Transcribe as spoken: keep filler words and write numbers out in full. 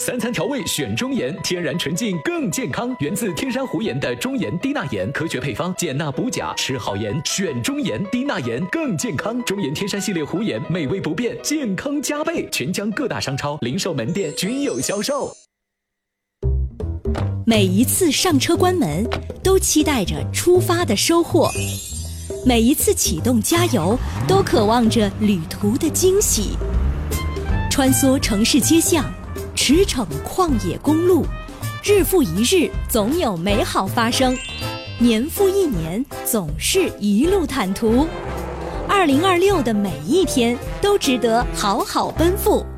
三餐调味选中盐，天然纯净更健康，源自天山湖盐的中盐低钠盐，科学配方，减钠补钾，吃好盐选中盐，低钠盐更健康。中盐天山系列湖盐，美味不变，健康加倍。全江各大商超、零售门店均有销售。 每一次上车关门，都期待着出发的收获；每一次启动加油，都渴望着旅途的惊喜。穿梭城市街巷，驰骋旷野公路，日复一日，总有美好发生；年复一年，总是一路坦途。二零二六的每一天都值得好好奔赴。